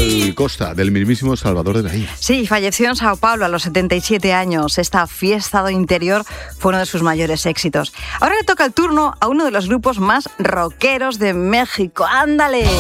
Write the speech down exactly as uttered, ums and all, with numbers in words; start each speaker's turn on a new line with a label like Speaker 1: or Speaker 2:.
Speaker 1: Gal Costa, del mismísimo Salvador de Bahía.
Speaker 2: Sí, falleció en Sao Paulo a los setenta y siete años. Esta fiesta do interior fue uno de sus mayores éxitos. Ahora le toca el turno a uno de los grupos más rockeros de México. ¡Ándale!